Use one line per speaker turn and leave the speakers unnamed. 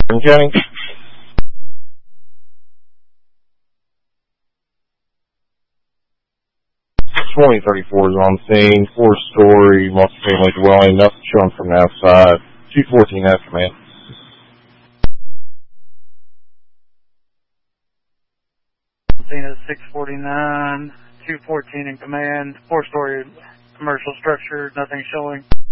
County. 2034 is on scene, 4-story, multi-family dwelling, nothing showing from the outside. 214 has command.
Scene is 649, 214 in command, 4-story commercial structure, nothing showing.